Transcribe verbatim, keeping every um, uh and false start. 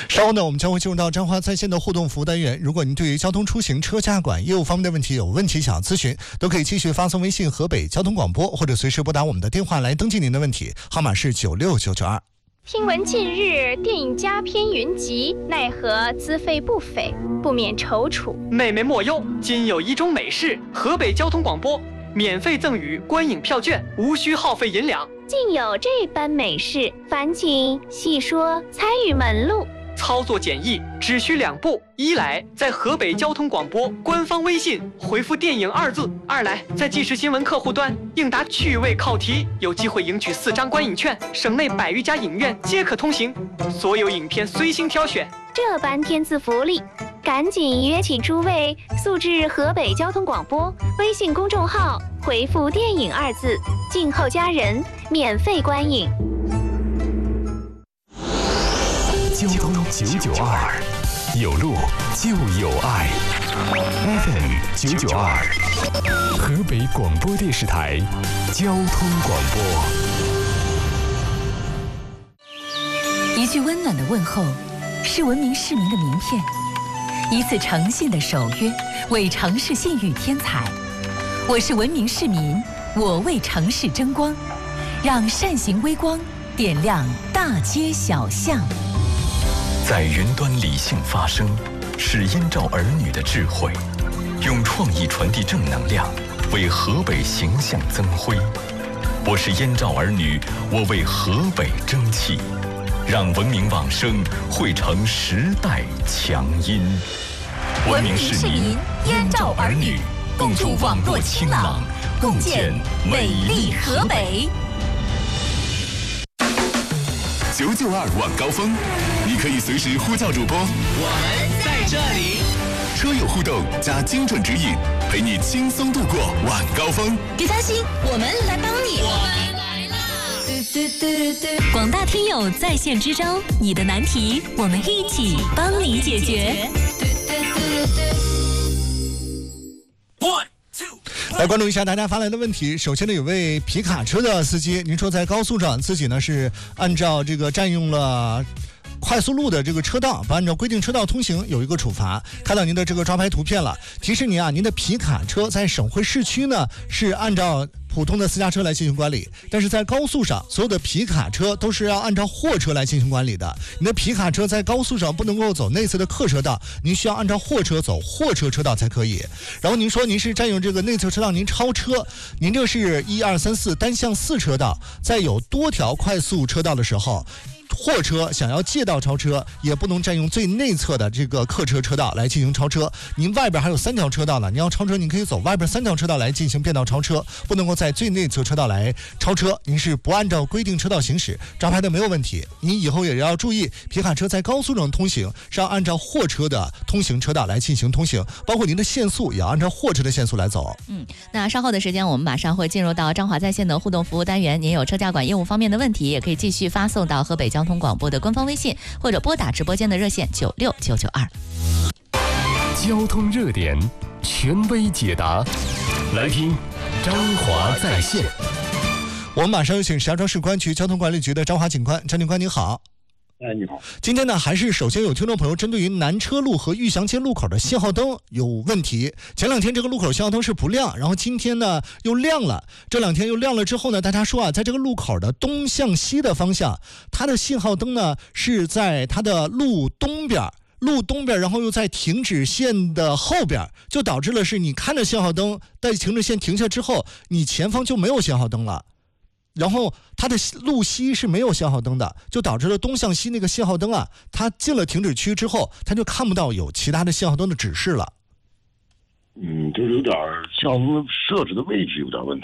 稍后呢，我们将会进入到彰化在线的互动服务单元。如果您对于交通出行、车驾管业务方面的问题有问题想要咨询，都可以继续发送微信河北交通广播，或者随时拨打我们的电话来登记您的问题，号码是九六九九二。 听闻近日电影佳片云集，奈何资费不菲，不免踌躇。 妹妹莫忧，今有一种美事，河北交通广播免费赠予观影票券，无需耗费银两。 竟有这般美事，烦请细说参与门路。 操作简易，只需两步：一来在河北交通广播官方微信回复电影二字；二来在即时新闻客户端应答趣味考题，有机会赢取四张观影券，省内百余家影院皆可通行，所有影片随心挑选。 这般天赐福利，赶紧约请诸位速至河北交通广播微信公众号，回复电影二字，静候家人，免费观影。 交通九九二，有路就有爱。F M 九九二，河北广播电视台交通广播。 一句温暖的问候，是文明市民的名片；一次诚信的守约，为城市信誉添彩。我是文明市民，我为城市争光，让善行微光点亮大街小巷。 在云端理性发声，是燕赵儿女的智慧，用创意传递正能量，为河北形象增辉。我是燕赵儿女，我为河北争气，让文明往声汇成时代强音。 文明市民，燕赵儿女，共筑网络清朗，共建美丽河北。 九九二晚高峰，你可以随时呼叫主播， 我们在这里。 车友互动加精准指引，陪你轻松度过晚高峰。 别担心，我们来帮你。 我们来了！ 广大听友在线支招，你的难题我们一起帮你解决。 来关注一下大家发来的问题。首先呢，有位皮卡车的司机，您说在高速上自己呢是按照这个占用了快速路的这个车道，不按照规定车道通行，有一个处罚。看到您的这个抓拍图片了，提示您啊，您的皮卡车在省会市区呢是按照普通的私家车来进行管理，但是在高速上，所有的皮卡车都是要按照货车来进行管理的。你的皮卡车在高速上不能够走内侧的客车道，您需要按照货车走货车车道才可以。然后您说您是占用这个内侧车道，您超车，您这是一二三四单向四车道，在有多条快速车道的时候，货车想要借道超车，也不能占用最内侧的这个客车车道来进行超车。您外边还有三条车道呢，您要超车，您可以走外边三条车道来进行变道超车，不能够在最内侧车道来超车。您是不按照规定车道行驶，抓拍的没有问题。您以后也要注意，皮卡车在高速上通行是要按照货车的通行车道来进行通行，包括您的限速也要按照货车的限速来走。 嗯，那稍后的时间，我们马上会进入到彰化在线的互动服务单元。您有车驾管业务方面的问题，也可以继续发送到河北交通广播的官方微信，或者拨打直播间的热线九六九九二。 交通热点，权威解答，来听彰化在线。 我们马上有请石家庄市公安局交通管理局的张华警官。张警官您好。 哎，你好。 今天呢，还是首先有听众朋友针对于南车路和玉祥街路口的信号灯有问题。前两天这个路口信号灯是不亮，然后今天呢又亮了。这两天又亮了之后呢，大家说啊，在这个路口的东向西的方向，它的信号灯呢是在它的路东边。路东边，然后又在停止线的后边，就导致了是你看着信号灯在停止线停下之后，你前方就没有信号灯了。然后它的路西是没有信号灯的，就导致了东向西那个信号灯啊，它进了停止区之后，它就看不到有其他的信号灯的指示了。 嗯，就是有点信号灯设置的位置有点问题。